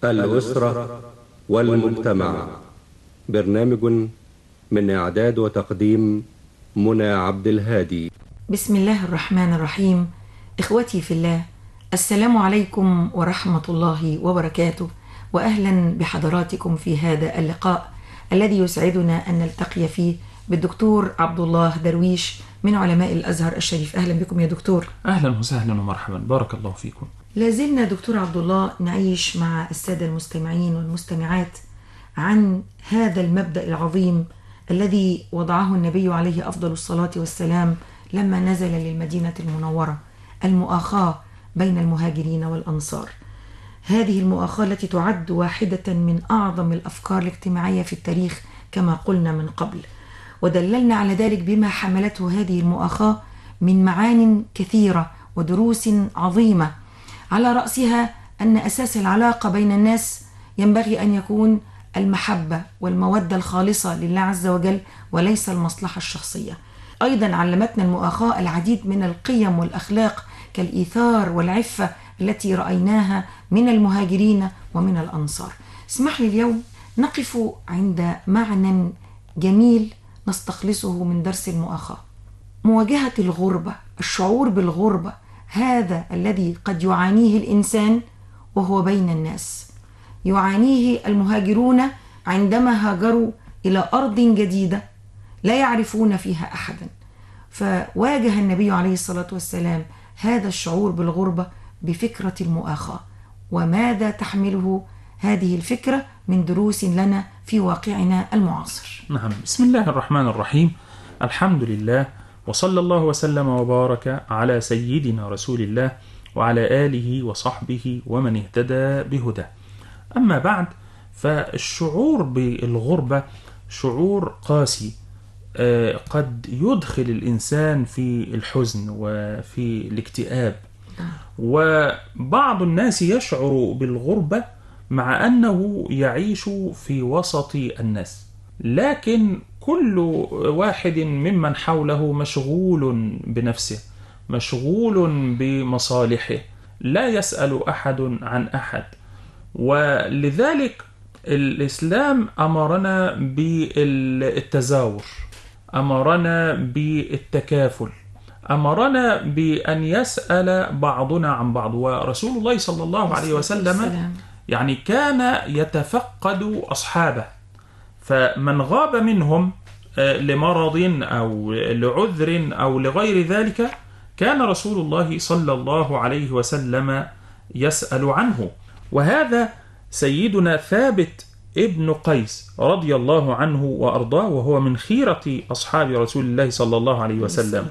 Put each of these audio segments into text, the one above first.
الأسرة والمجتمع. برنامج من إعداد وتقديم منى عبد الهادي. بسم الله الرحمن الرحيم. إخوتي في الله، السلام عليكم ورحمة الله وبركاته، وأهلا بحضراتكم في هذا اللقاء الذي يسعدنا أن نلتقي فيه بالدكتور عبد الله درويش من علماء الأزهر الشريف. أهلا بكم يا دكتور. أهلا وسهلا ومرحبا، بارك الله فيكم. لازلنا دكتور عبد الله نعيش مع السادة المستمعين والمستمعات عن هذا المبدأ العظيم الذي وضعه النبي عليه أفضل الصلاة والسلام لما نزل للمدينة المنورة، المؤاخاة بين المهاجرين والأنصار. هذه المؤاخاة التي تعد واحدة من أعظم الأفكار الاجتماعية في التاريخ كما قلنا من قبل، ودللنا على ذلك بما حملته هذه المؤاخاة من معان كثيرة ودروس عظيمة، على رأسها أن أساس العلاقة بين الناس ينبغي أن يكون المحبة والمودة الخالصة لله عز وجل وليس المصلحة الشخصية. أيضا علمتنا المؤاخاة العديد من القيم والأخلاق كالإيثار والعفة التي رأيناها من المهاجرين ومن الأنصار. اسمح لي اليوم نقف عند معنى جميل نستخلصه من درس المؤاخاة: مواجهة الغربة، الشعور بالغربة، هذا الذي قد يعانيه الإنسان وهو بين الناس. يعانيه المهاجرون عندما هاجروا إلى أرض جديدة لا يعرفون فيها أحدا، فواجه النبي عليه الصلاة والسلام هذا الشعور بالغربة بفكرة المؤاخاة. وماذا تحمله هذه الفكرة من دروس لنا في واقعنا المعاصر؟ نعم، بسم الله الرحمن الرحيم. الحمد لله، وصلى الله وسلم وبارك على سيدنا رسول الله وعلى آله وصحبه ومن اهتدى بهداه. أما بعد، فالشعور بالغربة شعور قاسي، قد يدخل الإنسان في الحزن وفي الاكتئاب. وبعض الناس يشعر بالغربة مع أنه يعيش في وسط الناس، لكن كل واحد ممن حوله مشغول بنفسه، مشغول بمصالحه، لا يسأل أحد عن أحد. ولذلك الإسلام أمرنا بالتزاور، أمرنا بالتكافل، أمرنا بأن يسأل بعضنا عن بعض. ورسول الله صلى الله عليه وسلم يعني كان يتفقد أصحابه، فمن غاب منهم لمرض أو لعذر أو لغير ذلك كان رسول الله صلى الله عليه وسلم يسأل عنه. وهذا سيدنا ثابت ابن قيس رضي الله عنه وأرضاه، وهو من خيرة أصحاب رسول الله صلى الله عليه وسلم،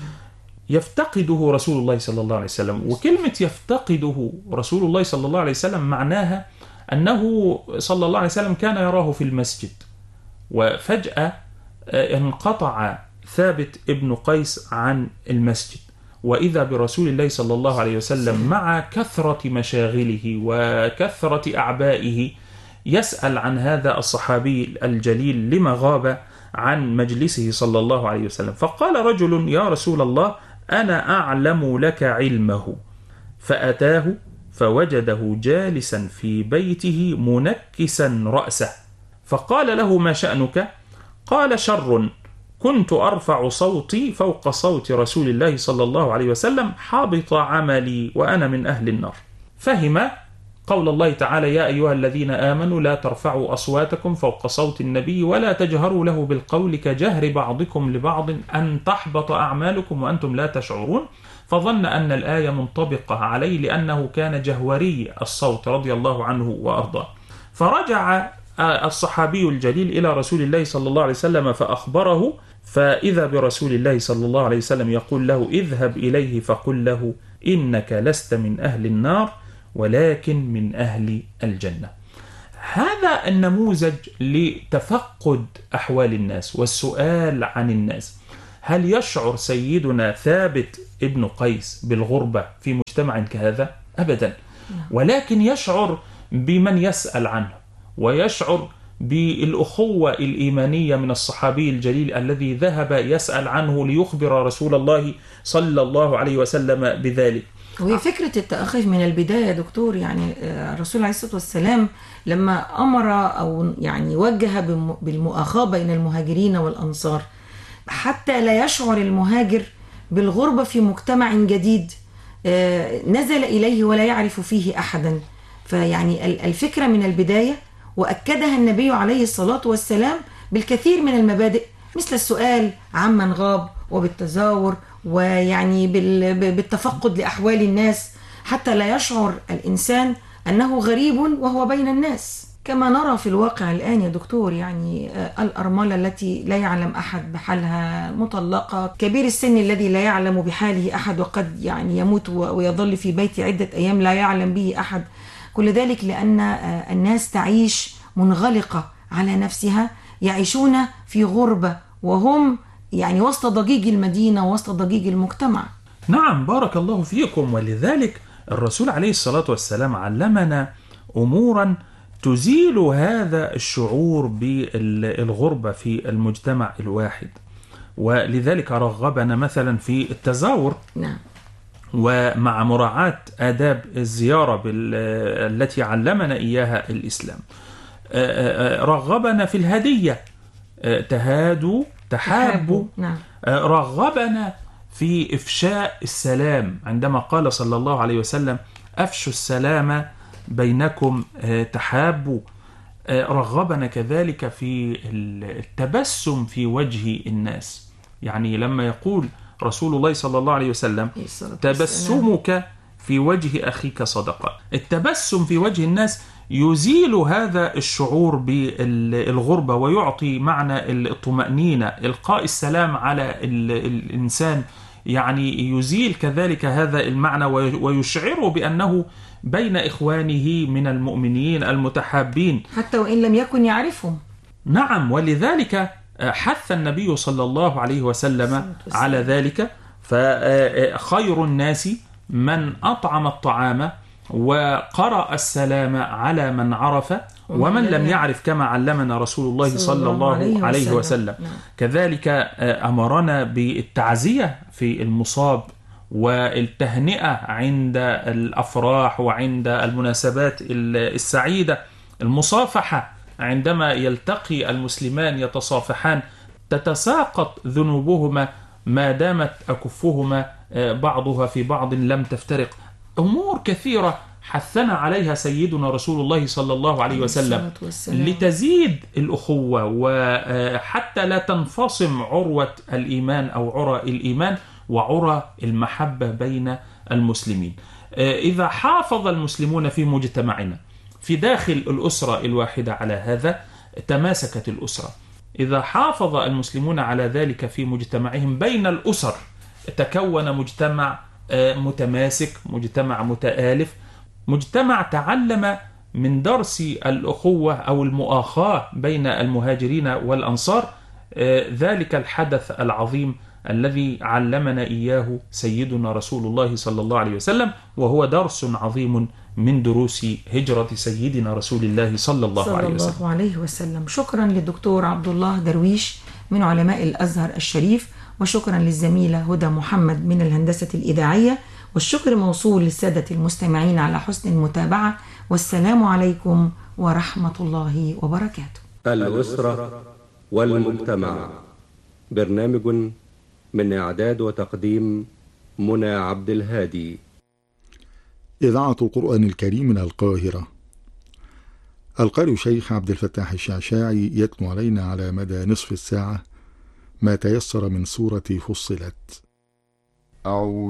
يفتقده رسول الله صلى الله عليه وسلم. وكلمة يفتقده رسول الله صلى الله عليه وسلم معناها أنه صلى الله عليه وسلم كان يراه في المسجد، وفجأة انقطع ثابت ابن قيس عن المسجد، وإذا برسول الله صلى الله عليه وسلم مع كثرة مشاغله وكثرة أعبائه يسأل عن هذا الصحابي الجليل لما غاب عن مجلسه صلى الله عليه وسلم. فقال رجل: يا رسول الله، أنا أعلم لك علمه. فأتاه فوجده جالسا في بيته منكسا رأسه، فقال له: ما شأنك؟ قال: شر، كنت أرفع صوتي فوق صوت رسول الله صلى الله عليه وسلم، حبط عملي وأنا من أهل النار. فهم قول الله تعالى: يا أيها الذين آمنوا لا ترفعوا أصواتكم فوق صوت النبي ولا تجهروا له بالقول كجهر بعضكم لبعض أن تحبط أعمالكم وأنتم لا تشعرون. فظن أن الآية منطبقة عليه لأنه كان جهوري الصوت رضي الله عنه وأرضاه. فرجع الصحابي الجليل إلى رسول الله صلى الله عليه وسلم فأخبره، فإذا برسول الله صلى الله عليه وسلم يقول له: اذهب إليه فقل له إنك لست من أهل النار ولكن من أهل الجنة. هذا النموذج لتفقد أحوال الناس والسؤال عن الناس. هل يشعر سيدنا ثابت ابن قيس بالغربة في مجتمع كهذا؟ أبدا، ولكن يشعر بمن يسأل عنه، ويشعر بالأخوة الإيمانية من الصحابي الجليل الذي ذهب يسأل عنه ليخبر رسول الله صلى الله عليه وسلم بذلك. وهي فكرة التأخي من البداية يا دكتور، يعني الرسول عليه الصلاة والسلام لما أمر أو يعني وجه بالمؤاخاة بين المهاجرين والأنصار حتى لا يشعر المهاجر بالغربة في مجتمع جديد نزل إليه ولا يعرف فيه أحدا. فيعني الفكرة من البداية، وأكدها النبي عليه الصلاة والسلام بالكثير من المبادئ، مثل السؤال عمن غاب، وبالتزاور، ويعني بالتفقد لأحوال الناس حتى لا يشعر الإنسان أنه غريب وهو بين الناس، كما نرى في الواقع الآن يا دكتور. يعني الأرملة التي لا يعلم أحد بحالها، مطلقة، كبير السن الذي لا يعلم بحاله أحد وقد يعني يموت ويظل في بيت عدة أيام لا يعلم به أحد. كل ذلك لأن الناس تعيش منغلقة على نفسها، يعيشون في غربة وهم يعني وسط ضجيج المدينة ووسط ضجيج المجتمع. نعم، بارك الله فيكم. ولذلك الرسول عليه الصلاة والسلام علمنا أمورا تزيل هذا الشعور بالغربة في المجتمع الواحد، ولذلك رغبنا مثلا في التزاور. نعم. ومع مراعاة آداب الزيارة التي علمنا إياها الإسلام. رغبنا في الهدية، تهادوا تحابوا. نعم. رغبنا في إفشاء السلام، عندما قال صلى الله عليه وسلم أفشوا السلام بينكم تحابوا. رغبنا كذلك في التبسم في وجه الناس، يعني لما يقول رسول الله صلى الله عليه وسلم تبسمك في وجه أخيك صدقة. التبسم في وجه الناس يزيل هذا الشعور بالغربة ويعطي معنى الطمأنينة. إلقاء السلام على الإنسان يعني يزيل كذلك هذا المعنى ويشعره بأنه بين إخوانه من المؤمنين المتحابين حتى وإن لم يكن يعرفهم. نعم، ولذلك حث النبي صلى الله عليه وسلم على ذلك. فخير الناس من أطعم الطعام وقرأ السلام على من عرف ومن لم يعرف، كما علمنا رسول الله صلى الله عليه وسلم. كذلك أمرنا بالتعزية في المصاب والتهنئة عند الأفراح وعند المناسبات السعيدة، المصافحة عندما يلتقي المسلمان يتصافحان تتساقط ذنوبهما ما دامت أكفهما بعضها في بعض لم تفترق. أمور كثيرة حثنا عليها سيدنا رسول الله صلى الله عليه وسلم لتزيد الأخوة، وحتى لا تنفصم عروة الإيمان أو عرى الإيمان وعرى المحبة بين المسلمين. إذا حافظ المسلمون في مجتمعنا في داخل الأسرة الواحدة على هذا تماسكت الأسرة. إذا حافظ المسلمون على ذلك في مجتمعهم بين الأسر تكون مجتمع متماسك، مجتمع متآلف، مجتمع تعلم من درس الأخوة أو المؤاخاة بين المهاجرين والأنصار ذلك الحدث العظيم الذي علمنا إياه سيدنا رسول الله صلى الله عليه وسلم، وهو درس عظيم من دروس هجرة سيدنا رسول الله صلى الله عليه وسلم. شكرا للدكتور عبد الله درويش من علماء الأزهر الشريف، وشكرا للزميلة هدى محمد من الهندسة الإذاعية، والشكر موصول للسادة المستمعين على حسن المتابعة، والسلام عليكم ورحمة الله وبركاته. الأسرة والمجتمع، برنامج من إعداد وتقديم منى عبد الهادي. إذاعة القرآن الكريم من القاهرة. القارئ الشيخ عبد الفتاح الشعشاعي يتلو علينا على مدى نصف الساعة ما تيسر من سورة فصلت.